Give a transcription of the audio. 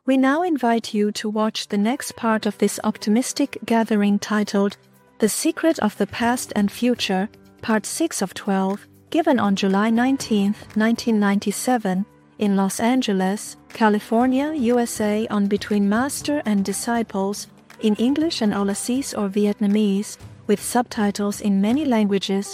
We now invite you to watch the next part of this optimistic gathering titled The Secret of the Past and Future, Part 6 of 12, given on July 19, 1997, in Los Angeles, California, USA, on Between Master and Disciples, in English and Aulacese or Vietnamese, with subtitles in many languages.